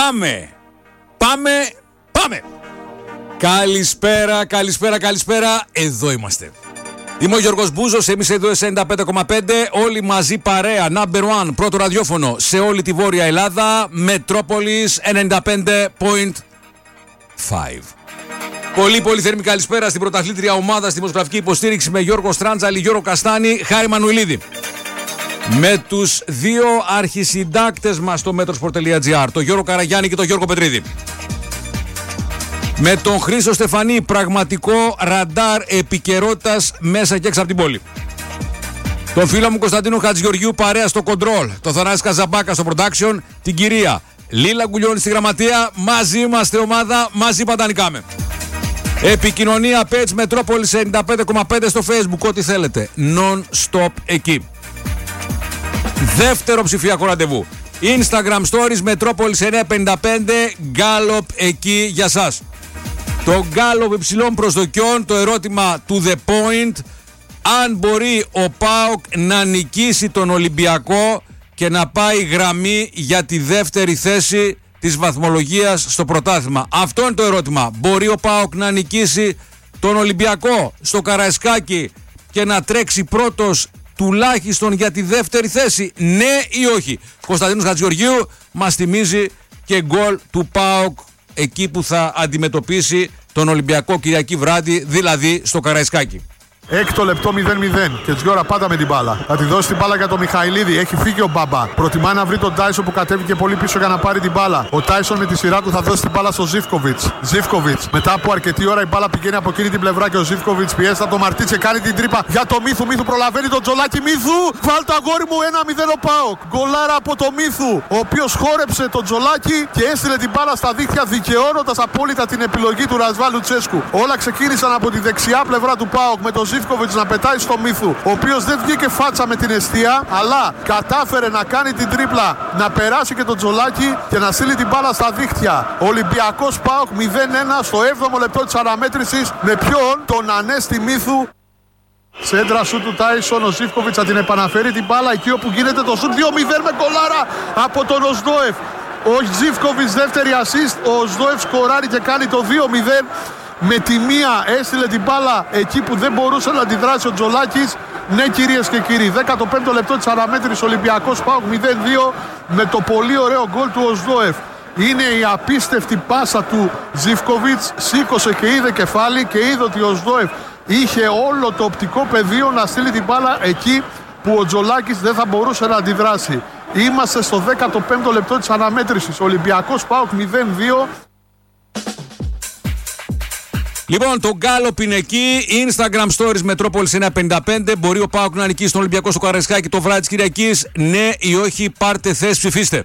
Πάμε! Καλησπέρα. Εδώ είμαστε. Είμαι ο Γιώργος Μπούζος, εμείς εδώ 95,5, όλοι μαζί παρέα, number one, πρώτο ραδιόφωνο σε όλη τη Βόρεια Ελλάδα, Μετρόπολης 95,5. Πολύ θερμή καλησπέρα στην πρωταθλήτρια ομάδα στη δημοσιογραφική υποστήριξη με Γιώργο Στράντζαλη, Γιώργο Καστάνη, Χάρη Μανουηλίδη. Με τους δύο αρχισυντάκτες μας στο Metrosport.gr, τον Γιώργο Καραγιάννη και τον Γιώργο Πετρίδη. Με τον Χρήστο Στεφανή, πραγματικό ραντάρ επικαιρότητας μέσα και έξω από την πόλη. Τον φίλο μου Κωνσταντίνο Χατζηγεωργίου παρέα στο Control, τον Θανάση Καζαμπάκα στο Production, την κυρία Λίλα Γκουλιώνη στη Γραμματεία. Μαζί είμαστε ομάδα, μαζί παντανικάμε. Επικοινωνία page Μετρόπολης 95,5 στο Facebook, ό,τι θέλετε. Non-stop εκεί. Δεύτερο ψηφιακό ραντεβού. Instagram Stories Μετρόπολης 955, Γκάλοπ εκεί για σας. Το Γκάλοπ υψηλών προσδοκιών, το ερώτημα to the point, αν μπορεί ο ΠΑΟΚ να νικήσει τον Ολυμπιακό και να πάει γραμμή για τη δεύτερη θέση της βαθμολογίας στο πρωτάθλημα. Αυτό είναι το ερώτημα. Μπορεί ο ΠΑΟΚ να νικήσει τον Ολυμπιακό στο Καραϊσκάκι και να τρέξει πρώτος τουλάχιστον για τη δεύτερη θέση, ναι ή όχι? Κωνσταντίνος Χατζηγεωργίου μας θυμίζει και γκολ του ΠΑΟΚ εκεί που θα αντιμετωπίσει τον Ολυμπιακό Κυριακή βράδυ, δηλαδή στο Καραϊσκάκι. Έκτο λεπτό 0-0 και Τζιόρα πάντα με την μπάλα. Θα τη δώσει την μπάλα για τον Μιχαηλίδη. Έχει φύγει ο Μπαμπά. Προτιμά να βρει τον Τάισον που κατέβηκε πολύ πίσω για να πάρει την μπάλα. Ο Τάισον με τη σειρά του θα δώσει την μπάλα στο Ζίβκοβιτς. Ζίβκοβιτς. Μετά από αρκετή ώρα η μπάλα πηγαίνει από εκείνη την πλευρά και ο Ζίβκοβιτς πιέζει από το Μαρτίτσε, κάνει την τρύπα για το Μίθου. Μίθου προλαβαίνει τον Τζολάκη. Μίθου! Βάλ το αγόρι μου 1-0 ο ΠΑΟΚ. Γκολάρα από το Μίθου, ο οποίος χόρεψε τον Τζολάκη και έστειλε την μπάλα στα δίχτυα, δικαιώνοντας απόλυτα την επιλογή του Ρασβάλ Λουτσέσκου. Όλα ξεκίνησαν από τη δεξιά πλευρά του ΠΑΟΚ με τον Ζίβκοβιτς να πετάει στο Μίθου, ο οποίος δεν βγήκε φάτσα με την εστία, αλλά κατάφερε να κάνει την τρίπλα, να περάσει και τον Τζολάκη και να στείλει την μπάλα στα δίχτυα. Ολυμπιακός ΠΑΟΚ 0-1 στο 7ο λεπτό της αναμέτρησης. Με ποιον? Τον Ανέστη Μίθου. Σέντρα σου του Τάισον, ο Ζίβκοβιτς θα την επαναφέρει την μπάλα εκεί όπου γίνεται το σουτ. 2-0 με γκολάρα από τον Οσδόεφ. Ο Ζίβκοβιτς δεύτερη assist, ο Οσδόεφ σκοράρει και κάνει το 2-0. Με τη μία έστειλε την μπάλα εκεί που δεν μπορούσε να αντιδράσει ο Τζολάκης. Ναι, κυρίες και κύριοι, 15ο λεπτό της αναμέτρησης, Ολυμπιακός ΠΑΟΚ 0-2 με το πολύ ωραίο γκολ του Οσδόεφ. Είναι η απίστευτη πάσα του Ζίβκοβιτς, σήκωσε και είδε κεφάλι και είδε ότι ο Οσδόεφ είχε όλο το οπτικό πεδίο να στείλει την μπάλα εκεί που ο Τζολάκης δεν θα μπορούσε να αντιδράσει. Είμαστε στο 15ο λεπτό της αναμέτρησης, Ολυμπιακός ΠΑΟΚ 0-2. Λοιπόν, το Γκάλοπ είναι εκεί. Instagram Stories Μετρόπολης 955. Μπορεί ο ΠΑΟΚ να νικήσει τον Ολυμπιακό στο Καραϊσκάκι το βράδυ της Κυριακής? Ναι ή όχι? Πάρτε θέση, ψηφίστε.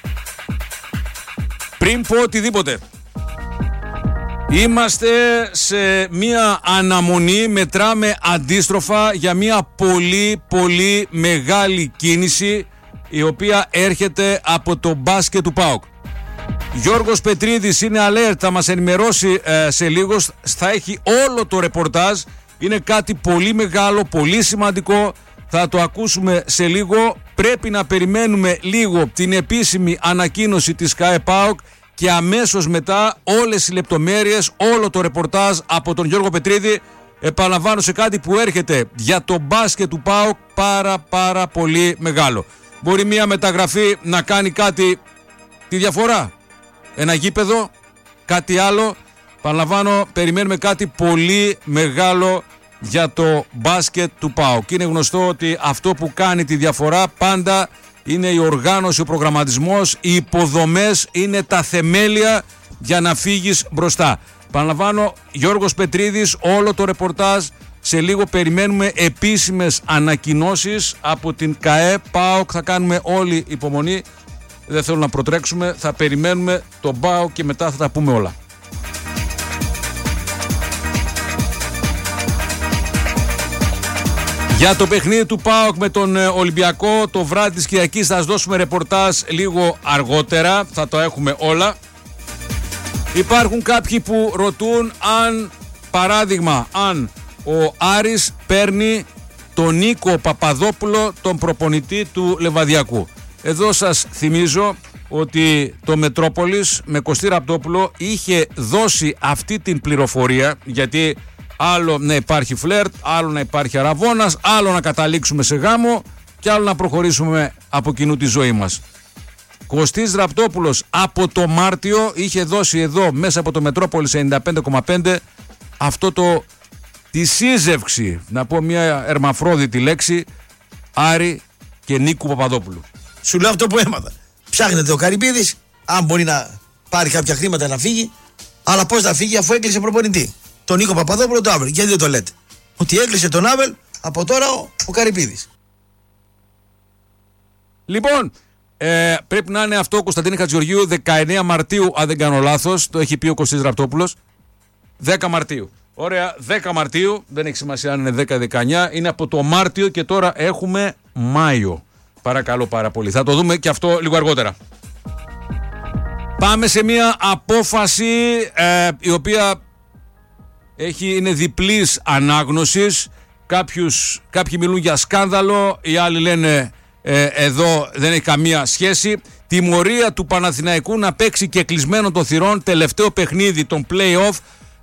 Πριν πω οτιδήποτε, είμαστε σε μία αναμονή, μετράμε αντίστροφα για μία πολύ μεγάλη κίνηση η οποία έρχεται από το μπάσκετ του ΠΑΟΚ. Γιώργος Πετρίδης είναι alert, θα μας ενημερώσει σε λίγο, θα έχει όλο το ρεπορτάζ. Είναι κάτι πολύ μεγάλο, πολύ σημαντικό, θα το ακούσουμε σε λίγο. Πρέπει να περιμένουμε λίγο την επίσημη ανακοίνωση της ΚΑΕ ΠΑΟΚ και αμέσως μετά όλες οι λεπτομέρειες, όλο το ρεπορτάζ από τον Γιώργο Πετρίδη. Επαναλαμβάνω, σε κάτι που έρχεται για το μπάσκετ του ΠΑΟΚ πάρα πολύ μεγάλο. Μπορεί μια μεταγραφή να κάνει κάτι τη διαφορά? Ένα γήπεδο, κάτι άλλο? Παραλαμβάνω, περιμένουμε κάτι πολύ μεγάλο για το μπάσκετ του ΠΑΟΚ. Είναι γνωστό ότι αυτό που κάνει τη διαφορά πάντα είναι η οργάνωση, ο προγραμματισμός, οι υποδομές είναι τα θεμέλια για να φύγεις μπροστά. Παραλαμβάνω, Γιώργος Πετρίδης, όλο το ρεπορτάζ. Σε λίγο περιμένουμε επίσημες ανακοινώσεις από την ΚΑΕ ΠΑΟΚ. Θα κάνουμε όλη υπομονή. Δεν θέλω να προτρέξουμε, θα περιμένουμε τον ΠΑΟΚ και μετά θα τα πούμε όλα. Για το παιχνίδι του ΠΑΟΚ με τον Ολυμπιακό το βράδυ της Κυριακής θα σας δώσουμε ρεπορτάζ λίγο αργότερα, θα το έχουμε όλα. Υπάρχουν κάποιοι που ρωτούν αν, παράδειγμα, αν ο Άρης παίρνει τον Νίκο Παπαδόπουλο, τον προπονητή του Λεβαδιακού. Εδώ σας θυμίζω ότι το Μετρόπολης με Κωστή Ραπτόπουλο είχε δώσει αυτή την πληροφορία, γιατί άλλο να υπάρχει φλερτ, άλλο να υπάρχει αραβώνας, άλλο να καταλήξουμε σε γάμο και άλλο να προχωρήσουμε από κοινού τη ζωή μας. Κωστής Ραπτόπουλος από το Μάρτιο είχε δώσει εδώ μέσα από το Μετρόπολης 95,5 αυτό τη σύζευξη, να πω μια ερμαφρόδιτη λέξη, Άρη και Νίκου Παπαδόπουλου. Σου λέω αυτό που έμαθα. Ψάχνεται ο Καρυπίδης, αν μπορεί να πάρει κάποια χρήματα να φύγει, αλλά πώς θα φύγει αφού έκλεισε προπονητή. Τον Νίκο Παπαδόπουλο, το Άβελ. Γιατί δεν το λέτε? Ότι έκλεισε τον Άβελ από τώρα ο Καρυπίδης. Λοιπόν, πρέπει να είναι αυτό, Κωνσταντίνη Χατζηγεωργίου, 19 Μαρτίου, αν δεν κάνω λάθος, το έχει πει ο Κωστής Ραπτόπουλος. 10 Μαρτίου. Ωραία, 10 Μαρτίου, δεν έχει σημασία αν είναι 10 ή 19, είναι από το Μάρτιο και τώρα έχουμε Μάιο. Παρακαλώ πάρα πολύ. Θα το δούμε και αυτό λίγο αργότερα. Πάμε σε μια απόφαση η οποία είναι διπλής ανάγνωσης. Κάποιοι μιλούν για σκάνδαλο, οι άλλοι λένε εδώ δεν έχει καμία σχέση. Τιμωρία του Παναθηναϊκού να παίξει και κλεισμένο των θυρών τελευταίο παιχνίδι των play-off,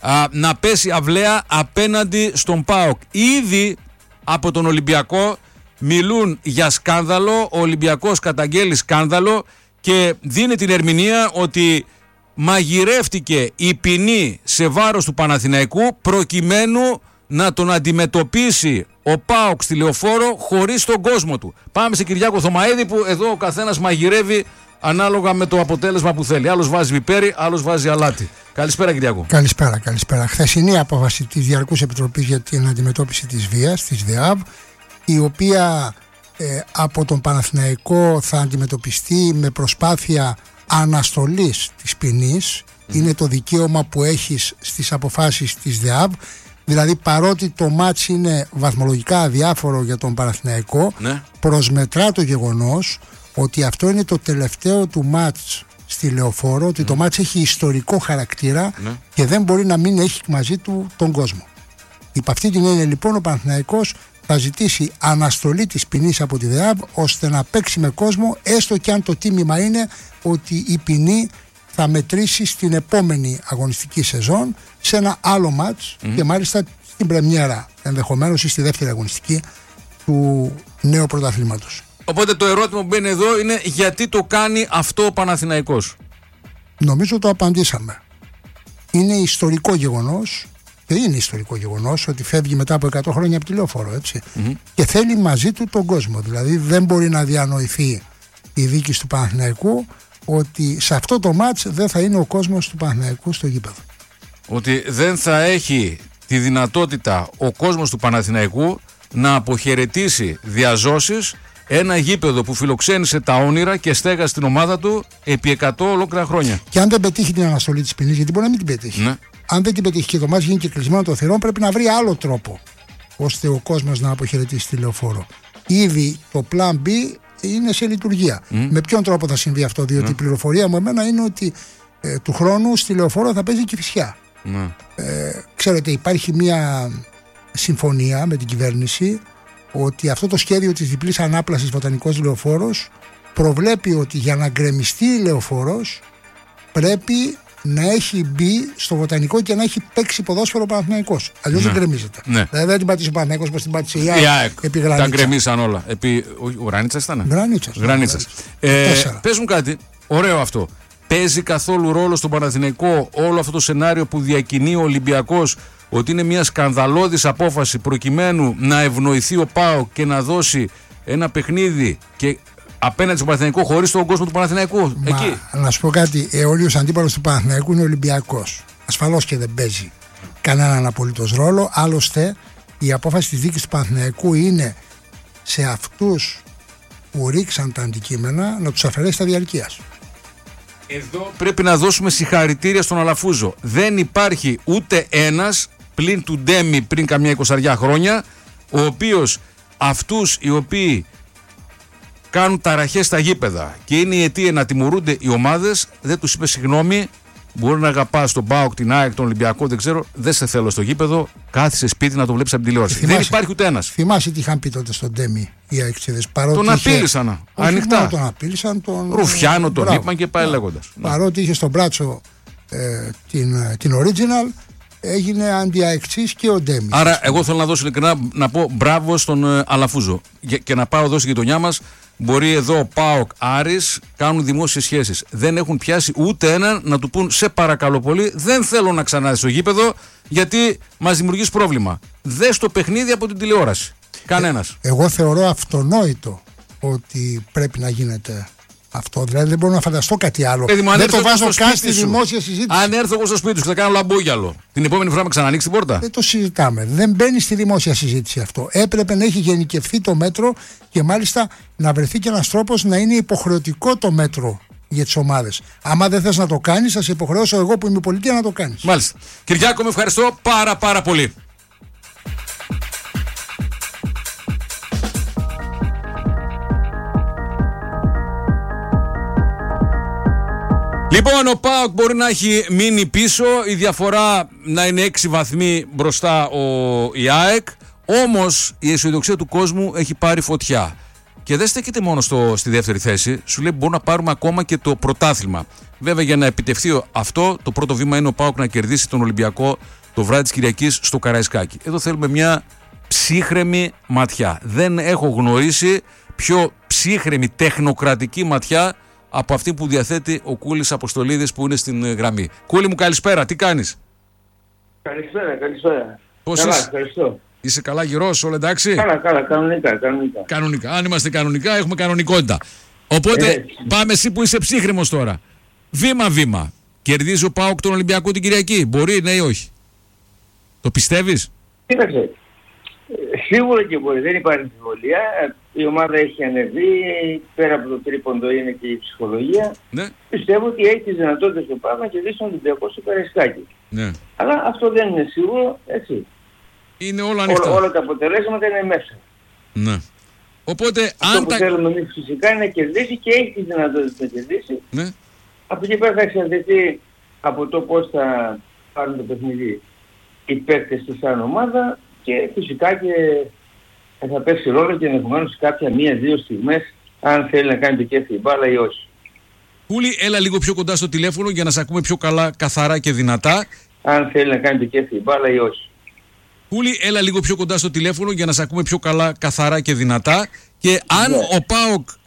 να πέσει αυλαία απέναντι στον ΠΑΟΚ. Ήδη από τον Ολυμπιακό μιλούν για σκάνδαλο, ο Ολυμπιακός καταγγέλει σκάνδαλο και δίνει την ερμηνεία ότι μαγειρεύτηκε η ποινή σε βάρος του Παναθηναϊκού προκειμένου να τον αντιμετωπίσει ο ΠΑΟΚ στη Λεωφόρο χωρίς τον κόσμο του. Πάμε σε Κυριάκο Θωμαίδη, που εδώ ο καθένας μαγειρεύει ανάλογα με το αποτέλεσμα που θέλει. Άλλος βάζει πιπέρι, άλλος βάζει αλάτι. Καλησπέρα, Κυριάκο. Καλησπέρα. Χθεσινή απόφαση της Διαρκούς Επιτροπής για την αντιμετώπιση της βίας, της ΔΕΑΒ, η οποία από τον Παναθηναϊκό θα αντιμετωπιστεί με προσπάθεια αναστολής της ποινής. Είναι το δικαίωμα που έχεις στις αποφάσεις της ΔΕΑΒ. Δηλαδή, παρότι το μάτς είναι βαθμολογικά αδιάφορο για τον Παναθηναϊκό, προσμετρά το γεγονός ότι αυτό είναι το τελευταίο του μάτς στη Λεωφόρο, ότι το μάτς έχει ιστορικό χαρακτήρα και δεν μπορεί να μην έχει μαζί του τον κόσμο. Υπ' αυτή την έννοια, λοιπόν, ο Παναθηναϊκός θα ζητήσει αναστολή της ποινής από τη ΔΕΑΒ, ώστε να παίξει με κόσμο, έστω και αν το τίμημα είναι ότι η ποινή θα μετρήσει στην επόμενη αγωνιστική σεζόν σε ένα άλλο μάτς και μάλιστα στην πρεμιέρα, ενδεχομένως, ή στη δεύτερη αγωνιστική του νέου πρωταθλήματος. Οπότε το ερώτημα που μπαίνει εδώ είναι γιατί το κάνει αυτό ο Παναθηναϊκός. Νομίζω το απαντήσαμε. Είναι ιστορικό γεγονός, και είναι ιστορικό γεγονός, ότι φεύγει μετά από 100 χρόνια από τη Λεωφόρο, έτσι. Και θέλει μαζί του τον κόσμο. Δηλαδή δεν μπορεί να διανοηθεί η δίκη του Παναθηναϊκού ότι σε αυτό το μάτς δεν θα είναι ο κόσμος του Παναθηναϊκού στο γήπεδο. Ότι δεν θα έχει τη δυνατότητα ο κόσμος του Παναθηναϊκού να αποχαιρετήσει διαζώσεις ένα γήπεδο που φιλοξένησε τα όνειρα και στέγασε την ομάδα του επί 100 ολόκληρα χρόνια. Και αν δεν πετύχει την αναστολή της ποινής, γιατί μπορεί να μην την πετύχει. Ναι. Αν δεν την πετύχει και το μάτς γίνει και κλεισμένο των θυρών, πρέπει να βρει άλλο τρόπο ώστε ο κόσμος να αποχαιρετήσει τη Λεωφόρο. Ήδη το Plan B είναι σε λειτουργία. Με ποιον τρόπο θα συμβεί αυτό, διότι η πληροφορία μου εμένα είναι ότι του χρόνου στη Λεωφόρο θα παίζει Κηφισιά. Ξέρετε, υπάρχει μια συμφωνία με την κυβέρνηση ότι αυτό το σχέδιο της διπλής ανάπλασης Βοτανικός Λεωφόρος προβλέπει ότι για να γκρεμιστεί η Λεωφόρος πρέπει να έχει μπει στο Βοτανικό και να έχει παίξει ποδόσφαιρο ο Παναθηναϊκός. Αλλιώς δεν γκρεμίζεται. Δηλαδή δεν την πάτησε ο Παναθηναϊκός, πως την πάτησε η ΑΕΚ επί Γρανίτσα. Τα γκρεμίσαν όλα. Επί Γρανίτσας ήταν. Γρανίτσας. Πες μου κάτι, ωραίο αυτό. Παίζει καθόλου ρόλο στον Παναθηναϊκό όλο αυτό το σενάριο που διακινεί ο Ολυμπιακός, ότι είναι μια σκανδαλώδης απόφαση προκειμένου να ευνοηθεί ο ΠΑΟΚ και να δώσει ένα παιχνίδι και απέναντι στον Παναθηναϊκό χωρίς τον κόσμο του Παναθηναϊκού? Εκεί. Να σου πω κάτι, όλος αντίπαλος του Παναθηναϊκού είναι ο Ολυμπιακός. Ασφαλώς και δεν παίζει κανέναν απολύτως ρόλο. Άλλωστε, η απόφαση της δίκης του Παναθηναϊκού είναι σε αυτούς που ρίξαν τα αντικείμενα να τους αφαιρέσει τα διαρκείας. Εδώ πρέπει να δώσουμε συγχαρητήρια στον Αλαφούζο. Δεν υπάρχει ούτε ένας πλην του Ντέμι πριν καμιά 20 χρόνια, ο οποίος αυτούς οι οποίοι κάνουν ταραχές στα γήπεδα και είναι η αιτία να τιμωρούνται οι ομάδες, δεν τους είπε συγγνώμη, Μπορεί να αγαπάς τον ΠΑΟΚ, την ΑΕΚ, τον Ολυμπιακό, δεν ξέρω. Δεν σε θέλω στο γήπεδο. Κάθισε σπίτι να το βλέπεις από την τηλεόραση. Δεν υπάρχει ούτε ένας. Θυμάσαι τι είχαν πει τότε στον Ντέμι οι αεξίδες. Τον απείλησαν ανοιχτά. Τον απείλησαν. Ρουφιάνο τον είπαν και πάει λέγοντας. Παρότι είχε στον μπράτσο την original, έγινε αντιαεξής και ο Ντέμι. Άρα, εγώ θέλω να δώσω ειλικρινά να πω μπράβο στον Αλαφούζο. Και να πάω εδώ στη γειτονιά μας. Μπορεί εδώ ΠΑΟΚ, Άρης κάνουν δημόσιες σχέσεις. Δεν έχουν πιάσει ούτε έναν να του πούν σε παρακαλώ πολύ, δεν θέλω να ξανάρθεις στο γήπεδο γιατί μας δημιουργείς πρόβλημα. Δες το παιχνίδι από την τηλεόραση. Κανένας. Εγώ θεωρώ αυτονόητο ότι πρέπει να γίνεται αυτό. Δηλαδή δεν μπορώ να φανταστώ κάτι άλλο. Δεν το βάζω καν στη δημόσια συζήτηση. Αν έρθω εγώ στο σπίτι σου και θα κάνω λαμπούγιαλο, την επόμενη φορά με ξανανοίξει την πόρτα. Δεν το συζητάμε. Δεν μπαίνει στη δημόσια συζήτηση αυτό. Έπρεπε να έχει γενικευθεί το μέτρο και μάλιστα να βρεθεί και ένας τρόπος να είναι υποχρεωτικό το μέτρο για τις ομάδες. Άμα δεν θες να το κάνεις, θα σε υποχρεώσω εγώ που είμαι πολιτεία να το κάνεις. Μάλιστα. Κυριάκο, με ευχαριστώ πάρα πολύ. Λοιπόν, ο ΠΑΟΚ μπορεί να έχει μείνει πίσω, η διαφορά να είναι 6 βαθμοί μπροστά η ΑΕΚ, όμως η αισιοδοξία του κόσμου έχει πάρει φωτιά. Και δεν στέκεται μόνο στη δεύτερη θέση, σου λέει μπορούμε να πάρουμε ακόμα και το πρωτάθλημα. Βέβαια, για να επιτευχθεί αυτό, το πρώτο βήμα είναι ο ΠΑΟΚ να κερδίσει τον Ολυμπιακό το βράδυ της Κυριακής στο Καραϊσκάκι. Εδώ θέλουμε μια ψύχρεμη ματιά. Δεν έχω γνωρίσει πιο ψύχρεμη τεχνοκρατική ματιά από αυτή που διαθέτει ο Κούλης Αποστολίδης που είναι στην γραμμή. Κούλη μου, καλησπέρα, τι κάνεις? Καλησπέρα. Πώς καλά, είσαι? ευχαριστώ. Είσαι καλά, γυρός, όλα εντάξει? Καλά, κανονικά. Αν είμαστε κανονικά, έχουμε κανονικότητα. Οπότε πάμε εσύ που είσαι ψύχρεμος τώρα. Βήμα-βήμα. Κερδίζει ο ΠΑΟΚ τον Ολυμπιακό την Κυριακή. Μπορεί, ναι ή όχι? Το πιστεύεις? Κοίταξε. Σίγουρα και μπορεί, δεν υπάρχει αμφιβολία. Η ομάδα έχει ανεβεί, πέρα από το τρίποντο είναι και η ψυχολογία. Ναι. Πιστεύω ότι έχει τις δυνατότητες του ΠΑΟΚ να κερδίσει τον Ολυμπιακό στο Καραϊσκάκι. Ναι. Αλλά αυτό δεν είναι σίγουρο, έτσι. Είναι όλα ανοιχτά. Όλα τα αποτελέσματα είναι μέσα. Ναι. Οπότε, αυτό που θέλουμε εμείς φυσικά είναι να κερδίσει και έχει τις δυνατότητες να κερδίσει. Ναι. Από εκεί πέρα θα εξαρτηθεί από το πώς θα πάρουν το παιχνίδι οι παίκτες του σαν ομάδα και φυσικά και θα παίξει ρόλο και ενδεχομένως κάποια 1-2 στιγμές αν θέλει να κάνει το κέφι η μπάλα ή όχι. Κούλη, έλα λίγο πιο κοντά στο τηλέφωνο για να σε ακούμε πιο καλά, καθαρά και δυνατά. Αν θέλει να κάνει το κέφι η μπάλα ή όχι. Κούλη, έλα λίγο πιο κοντά στο τηλέφωνο για να σε ακούμε πιο καλά, καθαρά και δυνατά. Και αν ο ΠΑΟΚ